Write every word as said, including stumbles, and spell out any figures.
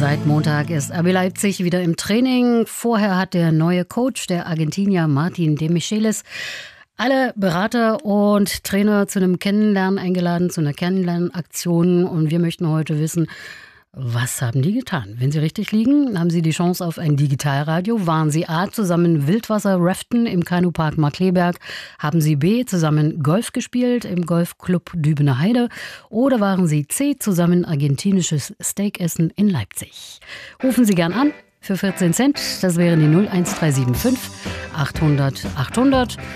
Seit Montag ist R B Leipzig wieder im Training. Vorher hat der neue Coach, der Argentinier Martin de Michelis, alle Berater und Trainer zu einem Kennenlernen eingeladen, zu einer Kennenlernaktion. Und wir möchten heute wissen, was haben die getan? Wenn sie richtig liegen, haben sie die Chance auf ein Digitalradio. Waren sie A, zusammen Wildwasser raften im Kanupark Markleberg? Haben sie B, zusammen Golf gespielt im Golfclub Dübener Heide? Oder waren sie C, zusammen argentinisches Steak essen in Leipzig? Rufen Sie gern an für vierzehn Cent. Das wären die null eins drei sieben fünf achthundert achthundert.